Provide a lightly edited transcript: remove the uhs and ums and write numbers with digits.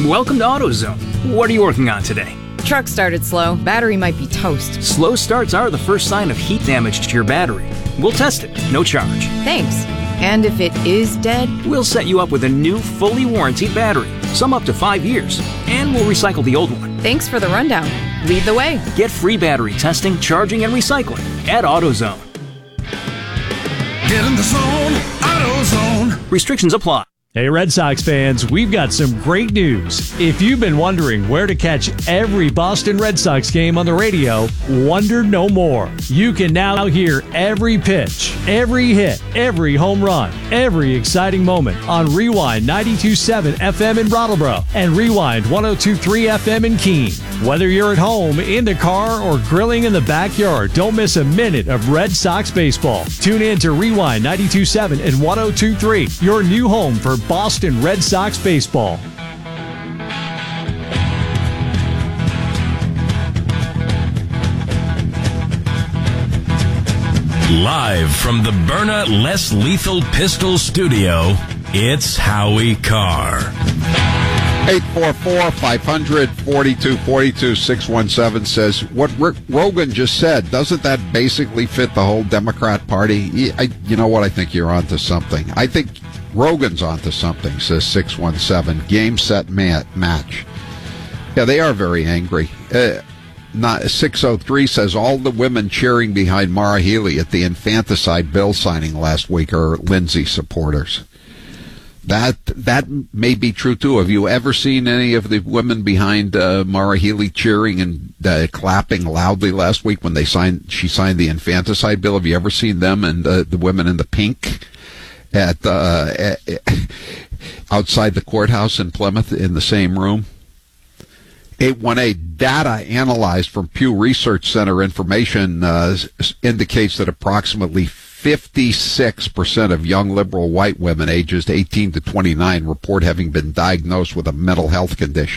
Welcome to AutoZone. What are you working on today? Truck started slow. Battery might be toast. Slow starts are the first sign of heat damage to your battery. We'll test it, no charge. Thanks. And if it is dead? We'll set you up with a new, fully warranted battery, some up to 5 years, and we'll recycle the old one. Thanks for the rundown. Lead the way. Get free battery testing, charging, and recycling at AutoZone. Get in the zone, AutoZone. Restrictions apply. Hey, Red Sox fans, we've got some great news. If you've been wondering where to catch every Boston Red Sox game on the radio, wonder no more. You can now hear every pitch, every hit, every home run, every exciting moment on Rewind 92.7 FM in Brattleboro and Rewind 102.3 FM in Keene. Whether you're at home, in the car, or grilling in the backyard, don't miss a minute of Red Sox baseball. Tune in to Rewind 92.7 and 102.3, your new home for Boston Red Sox baseball. Live from the Byrna Less Lethal Pistol Studio, it's Howie Carr. 844-500-4242, 617 says, what Rick Rogan just said, doesn't that basically fit the whole Democrat Party? You know what? I think you're onto something. I think Rogan's onto something, says 617. Game, set, match. Yeah, they are very angry. 603 says, all the women cheering behind Maura Healey at the infanticide bill signing last week are Lindsay supporters. That may be true, too. Have you ever seen any of the women behind Maura Healey cheering and clapping loudly last week when she signed the infanticide bill? Have you ever seen them and the women in the pink at outside the courthouse in Plymouth in the same room? 818, data analyzed from Pew Research Center information indicates that approximately 56% of young liberal white women ages 18 to 29 report having been diagnosed with a mental health condition.